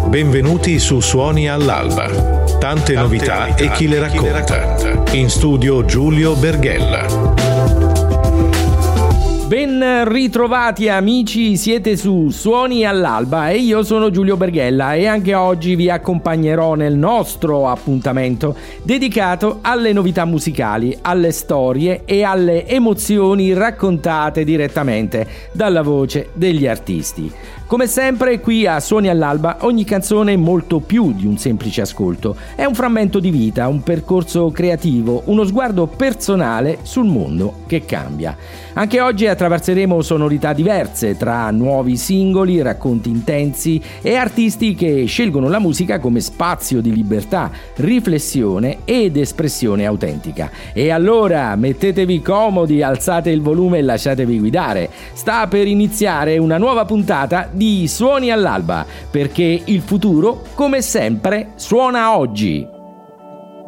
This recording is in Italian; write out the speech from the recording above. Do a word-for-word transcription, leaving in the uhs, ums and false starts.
Benvenuti su Suoni all'Alba. Tante, Tante novità, novità e chi le racconta. Chi le racconta. In studio Giulio Berghella. Ben ritrovati amici, siete su Suoni all'Alba e io sono Giulio Berghella e anche oggi vi accompagnerò nel nostro appuntamento dedicato alle novità musicali, alle storie e alle emozioni raccontate direttamente dalla voce degli artisti. Come sempre qui a Suoni all'Alba ogni canzone è molto più di un semplice ascolto, è un frammento di vita, un percorso creativo, uno sguardo personale sul mondo che cambia. Anche oggi attraverseremo sonorità diverse tra nuovi singoli, racconti intensi e artisti che scelgono la musica come spazio di libertà, riflessione ed espressione autentica. E allora mettetevi comodi, alzate il volume e lasciatevi guidare. Sta per iniziare una nuova puntata di Suoni all'Alba, perché il futuro, come sempre, suona oggi.